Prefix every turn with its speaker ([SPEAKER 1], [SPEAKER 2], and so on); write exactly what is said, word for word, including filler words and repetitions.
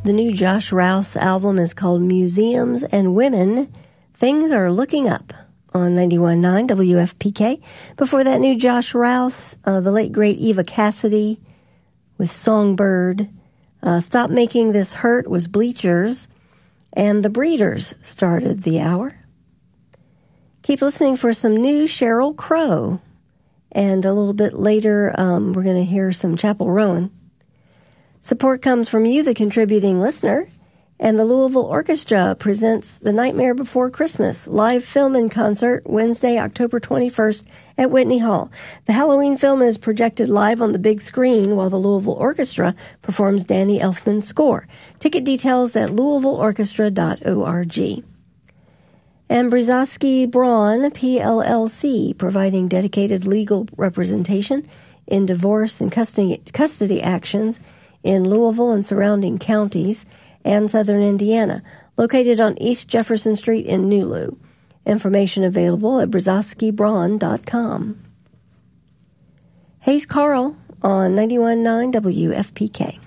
[SPEAKER 1] The new Josh Rouse album is called Museums and Women. Things Are Looking Up on ninety-one point nine W F P K. Before that, new Josh Rouse, uh, the late great Eva Cassidy with Songbird. Uh, Stop Making This Hurt was Bleachers. And The Breeders started the hour. Keep listening for some new Sheryl Crow. And a little bit later, um, we're going to hear some Chapel Rowan. Support comes from you, the contributing listener, and the Louisville Orchestra presents The Nightmare Before Christmas, live film and concert, Wednesday, October twenty-first at Whitney Hall. The Halloween film is projected live on the big screen while the Louisville Orchestra performs Danny Elfman's score. Ticket details at louisville orchestra dot org. And Brzezowski Braun, P L L C, providing dedicated legal representation in divorce and custody, custody actions in Louisville and surrounding counties and southern Indiana, located on East Jefferson Street in Nulu. Information available at brzezowski braun dot com. Hayes Carl on ninety-one point nine W F P K.